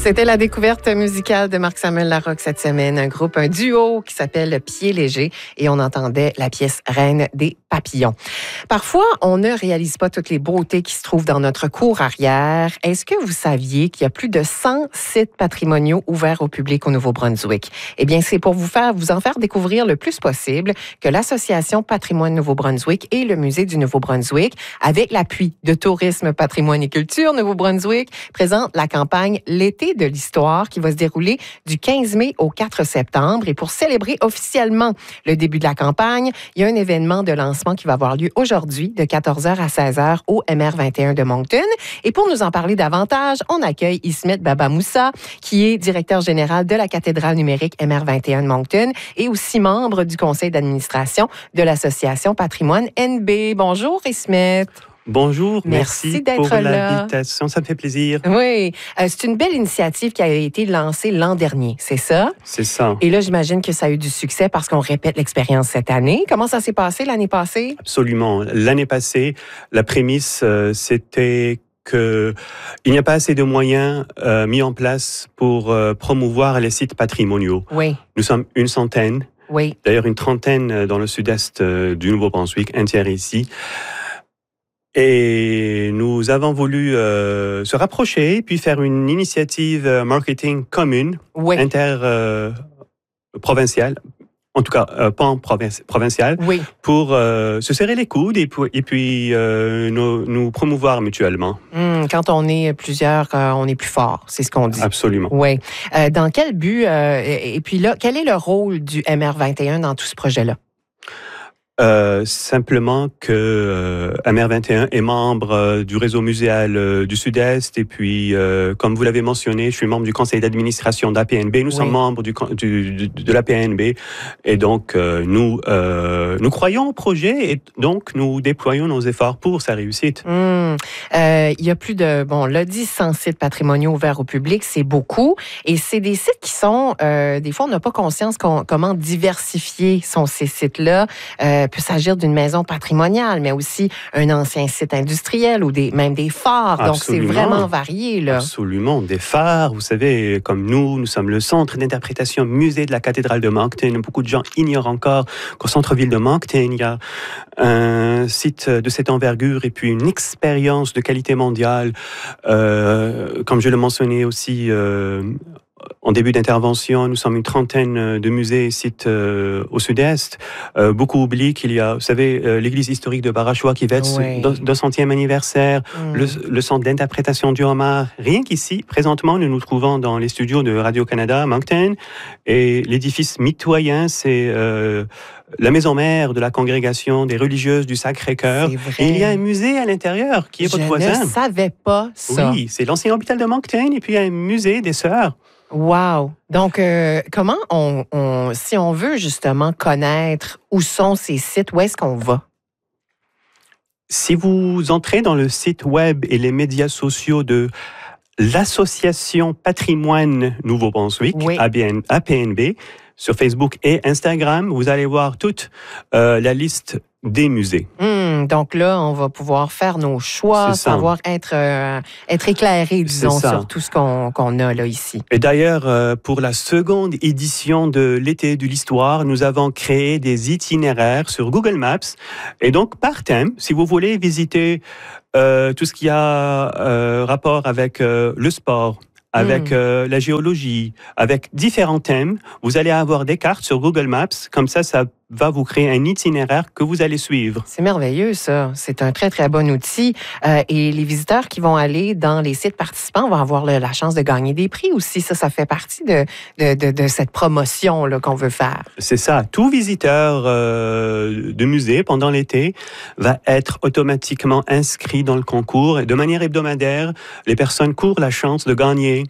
C'était la découverte musicale de Marc-Samuel Larocque cette semaine, un duo qui s'appelle Pieds légers et on entendait la pièce Reine des papillons. Parfois, on ne réalise pas toutes les beautés qui se trouvent dans notre cour arrière. Est-ce que vous saviez qu'il y a plus de 100 sites patrimoniaux ouverts au public au Nouveau-Brunswick? Eh bien, c'est pour vous en faire découvrir le plus possible que l'Association Patrimoine Nouveau-Brunswick et le Musée du Nouveau-Brunswick, avec l'appui de Tourisme, Patrimoine et Culture Nouveau-Brunswick, présentent la campagne L'été de l'histoire qui va se dérouler du 15 mai au 4 septembre. Et pour célébrer officiellement le début de la campagne, il y a un événement de lancement qui va avoir lieu aujourd'hui de 14h à 16h au MR21 de Moncton. Et pour nous en parler davantage, on accueille Ismet Baba-Moussa, qui est directeur général de la cathédrale numérique MR21 de Moncton et aussi membre du conseil d'administration de l'Association Patrimoine NB. Bonjour Ismet. Bonjour, merci d'être pour là. l'invitation, ça me fait plaisir. Oui, c'est une belle initiative qui a été lancée l'an dernier, c'est ça? C'est ça. Et là, j'imagine que ça a eu du succès parce qu'on répète l'expérience cette année. Comment ça s'est passé l'année passée? Absolument. L'année passée, la prémisse, c'était qu'il n'y a pas assez de moyens mis en place pour promouvoir les sites patrimoniaux. Oui. Nous sommes une centaine, oui. D'ailleurs une trentaine dans le sud-est du Nouveau-Brunswick, un tiers ici. Et nous avons voulu se rapprocher, puis faire une initiative marketing commune, oui. interprovinciale, en tout cas pan-provinciale, oui. pour se serrer les coudes et puis nous promouvoir mutuellement. Quand on est plusieurs, on est plus fort, c'est ce qu'on dit. Absolument. Oui. Dans quel but, et puis là, quel est le rôle du MR21 dans tout ce projet-là? Simplement que MR21 est membre du réseau muséal du Sud-Est et puis, comme vous l'avez mentionné, je suis membre du conseil d'administration d'APNB. Nous sommes membres de l'APNB et donc nous croyons au projet et donc nous déployons nos efforts pour sa réussite. Il y a plus de, on l'a dit, 100 sites patrimoniaux ouverts au public, c'est beaucoup et c'est des sites qui sont, des fois on n'a pas conscience comment diversifier sont ces sites-là. Peut s'agir d'une maison patrimoniale, mais aussi un ancien site industriel ou même des phares. Absolument. Donc, c'est vraiment varié, là. Absolument. Des phares, vous savez, comme nous sommes le centre d'interprétation musée de la cathédrale de Moncton. Beaucoup de gens ignorent encore qu'au centre-ville de Moncton, il y a un site de cette envergure et puis une expérience de qualité mondiale. Comme je le mentionnais aussi en début d'intervention, nous sommes une trentaine de musées et sites au sud-est. Beaucoup oublient qu'il y a, vous savez, l'église historique de Barachois qui fête son 200e anniversaire, le centre d'interprétation du homard. Rien qu'ici, présentement, nous nous trouvons dans les studios de Radio-Canada, Moncton, et l'édifice mitoyen, c'est la maison mère de la congrégation des religieuses du Sacré-Cœur. Et il y a un musée à l'intérieur qui est votre voisin. Je ne savais pas ça. Oui, c'est l'ancien hôpital de Moncton et puis il y a un musée des Sœurs. Wow! Donc, comment si on veut justement connaître où sont ces sites, où est-ce qu'on va? Si vous entrez dans le site web et les médias sociaux de l'Association Patrimoine Nouveau-Brunswick, APNB, sur Facebook et Instagram, vous allez voir toute la liste des musées. Donc là, on va pouvoir faire nos choix, savoir être éclairé, disons, sur tout ce qu'on a là ici. Et d'ailleurs, pour la seconde édition de l'été de l'histoire, nous avons créé des itinéraires sur Google Maps. Et donc, par thème, si vous voulez visiter tout ce qui a rapport avec le sport, avec la géologie, avec différents thèmes, vous allez avoir des cartes sur Google Maps. Comme ça va vous créer un itinéraire que vous allez suivre. C'est merveilleux, ça. C'est un très, très bon outil. Et les visiteurs qui vont aller dans les sites participants vont avoir la chance de gagner des prix aussi. Ça fait partie de cette promotion là, qu'on veut faire. C'est ça. Tout visiteur de musée pendant l'été va être automatiquement inscrit dans le concours. Et de manière hebdomadaire, les personnes courent la chance de gagner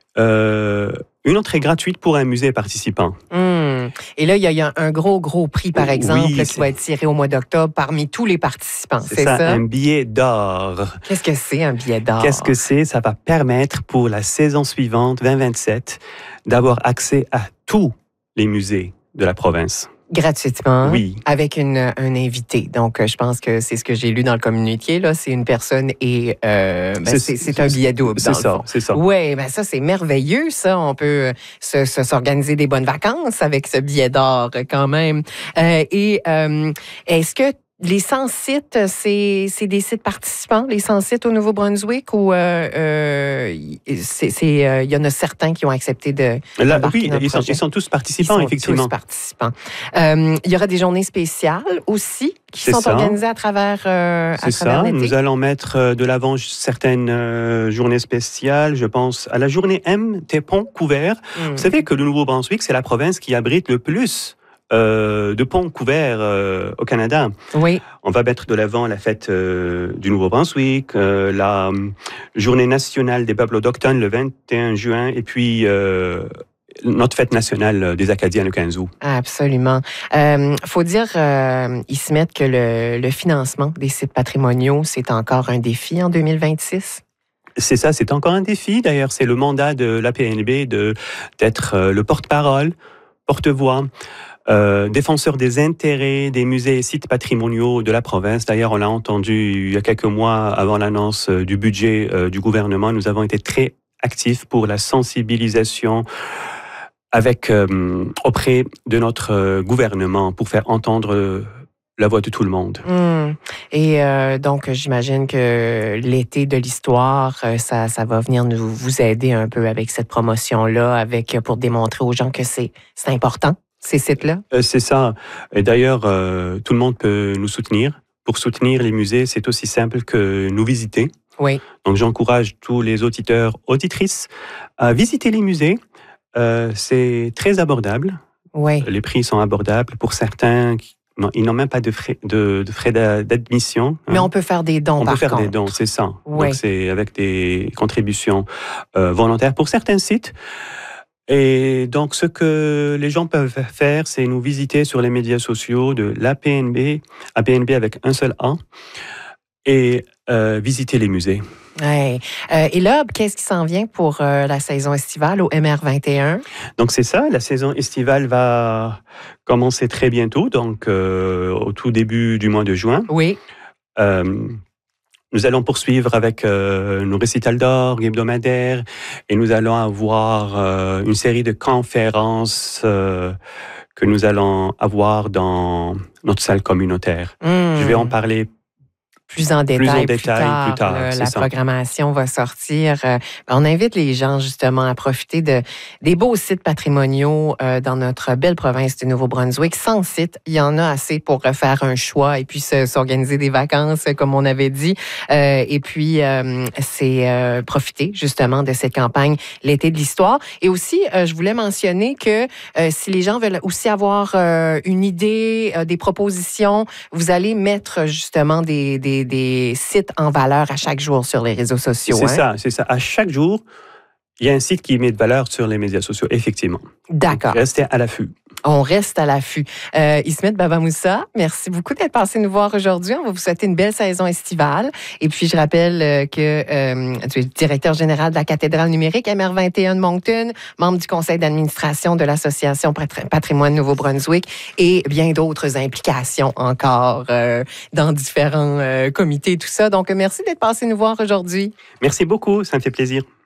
une entrée gratuite pour un musée participant. Et là, il y a un gros prix, par exemple, qui va être tiré au mois d'octobre parmi tous les participants. C'est ça? Un billet d'or. Qu'est-ce que c'est, un billet d'or? Ça va permettre pour la saison suivante, 2027, d'avoir accès à tous les musées de la province. Gratuitement, Oui. avec un invité. Donc, je pense que c'est ce que j'ai lu dans le communiqué. Là, c'est une personne et c'est un billet double, dans le fond. C'est ça. Oui, ben ça, c'est merveilleux, ça. On peut s'organiser des bonnes vacances avec ce billet d'or, quand même. Est-ce que les 100 sites, c'est des sites participants, les 100 sites au Nouveau-Brunswick, ou il y en a certains qui ont accepté de. Oui, ils sont tous participants, effectivement. Tous participants. Il y aura des journées spéciales aussi qui sont organisées à travers l'été. Nous allons mettre de l'avant certaines journées spéciales. Je pense à la journée M des ponts couverts. Vous savez que le Nouveau-Brunswick, c'est la province qui abrite le plus de ponts couverts au Canada. Oui. On va mettre de l'avant la fête du Nouveau-Brunswick, la journée nationale des peuples autochtones le 21 juin, et puis notre fête nationale des Acadiens le 15 août. Absolument. Faut dire, Ismet, que le financement des sites patrimoniaux, c'est encore un défi en 2026. C'est ça, c'est encore un défi. D'ailleurs, c'est le mandat de l'APNB d'être le porte-parole, porte-voix, défenseur des intérêts des musées et sites patrimoniaux de la province. D'ailleurs, on l'a entendu il y a quelques mois avant l'annonce du budget du gouvernement. Nous avons été très actifs pour la sensibilisation auprès de notre gouvernement pour faire entendre la voix de tout le monde. Et donc, j'imagine que l'été de l'histoire, ça va venir vous aider un peu avec cette promotion-là, pour démontrer aux gens que c'est important, ces sites-là? C'est ça. Et d'ailleurs, tout le monde peut nous soutenir. Pour soutenir les musées, c'est aussi simple que nous visiter. Oui. Donc, j'encourage tous les auditeurs, auditrices à visiter les musées. C'est très abordable. Oui. Les prix sont abordables. Pour certains, ils n'ont même pas de frais d'admission. Mais on peut faire des dons, par contre. On peut faire des dons, c'est ça. Oui. Donc, c'est avec des contributions volontaires pour certains sites. Et donc, ce que les gens peuvent faire, c'est nous visiter sur les médias sociaux de l'APNB, APNB avec un seul A, et visiter les musées. Ouais. Et là, qu'est-ce qui s'en vient pour la saison estivale au MR21? Donc, c'est ça, la saison estivale va commencer très bientôt, donc au tout début du mois de juin. Oui. Nous allons poursuivre avec nos récitals d'orgue hebdomadaires et nous allons avoir une série de conférences que nous allons avoir dans notre salle communautaire. Je vais en parler plus en détail plus tard. La programmation va sortir. On invite les gens justement à profiter des beaux sites patrimoniaux dans notre belle province du Nouveau-Brunswick. 100 sites, il y en a assez pour faire un choix et puis s'organiser des vacances, comme on avait dit. Et puis, c'est profiter justement de cette campagne l'été de l'histoire. Et aussi, je voulais mentionner que si les gens veulent aussi avoir une idée, des propositions, vous allez mettre justement des sites en valeur à chaque jour sur les réseaux sociaux. C'est ça. À chaque jour, il y a un site qui met de valeur sur les médias sociaux, effectivement. D'accord. Donc, restez à l'affût. On reste à l'affût. Ismet Baba-Moussa, merci beaucoup d'être passé nous voir aujourd'hui. On va vous souhaiter une belle saison estivale. Et puis, je rappelle que tu es directeur général de la cathédrale numérique MR21 de Moncton, membre du conseil d'administration de l'Association Patrimoine Nouveau-Brunswick et bien d'autres implications encore dans différents comités et tout ça. Donc, merci d'être passé nous voir aujourd'hui. Merci beaucoup, ça me fait plaisir.